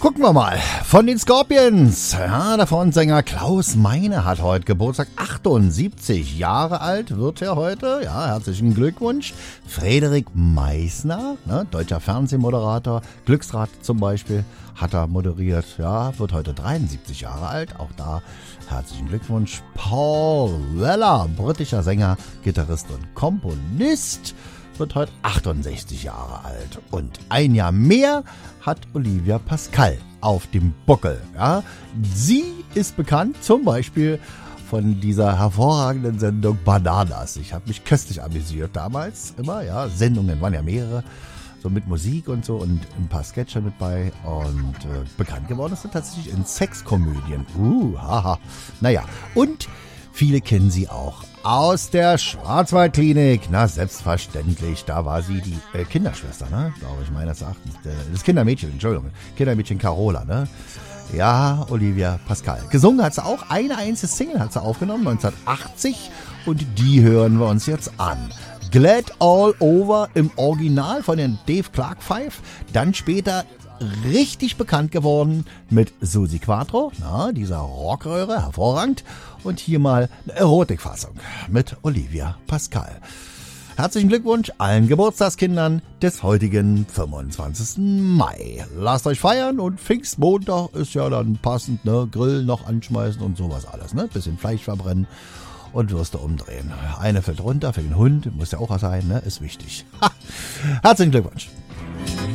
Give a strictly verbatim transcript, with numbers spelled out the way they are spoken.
Gucken wir mal. Von den Scorpions. Ja, der Frontsänger Klaus Meine hat heute Geburtstag. achtundsiebzig Jahre alt wird er heute. Ja, herzlichen Glückwunsch. Frederik Meissner, ne, deutscher Fernsehmoderator. Glücksrad zum Beispiel hat er moderiert. Ja, wird heute dreiundsiebzig Jahre alt. Auch da herzlichen Glückwunsch. Paul Weller, britischer Sänger, Gitarrist und Komponist, wird heute achtundsechzig Jahre alt. Und ein Jahr mehr hat Olivia Pascal auf dem Buckel. Ja. Sie ist bekannt zum Beispiel von dieser hervorragenden Sendung Bananas. Ich habe mich köstlich amüsiert damals immer. Ja. Sendungen waren ja mehrere, so mit Musik und so und ein paar Sketche mit bei. Und äh, bekannt geworden ist sie tatsächlich in Sexkomödien. Uh, haha. Naja, und viele kennen sie auch aus der Schwarzwaldklinik. Na, selbstverständlich. Da war sie die äh, Kinderschwester, ne? Glaube ich, meines Erachtens. Das Kindermädchen, Entschuldigung. Kindermädchen Carola, ne? Ja, Olivia Pascal. Gesungen hat sie auch. Eine einzige Single hat sie aufgenommen, neunzehnhundertachtzig. Und die hören wir uns jetzt an. Glad All Over im Original von den Dave Clark Five. Dann später richtig bekannt geworden mit Susi Quatro, na, dieser Rockröhre, hervorragend. Und hier mal eine Erotikfassung mit Olivia Pascal. Herzlichen Glückwunsch allen Geburtstagskindern des heutigen fünfundzwanzigsten Mai. Lasst euch feiern und Pfingstmontag ist ja dann passend, ne? Grill noch anschmeißen und sowas alles, ne? Bisschen Fleisch verbrennen und Würste umdrehen. Eine fällt runter für den Hund, muss ja auch was sein, ne? Ist wichtig. Ha. Herzlichen Glückwunsch.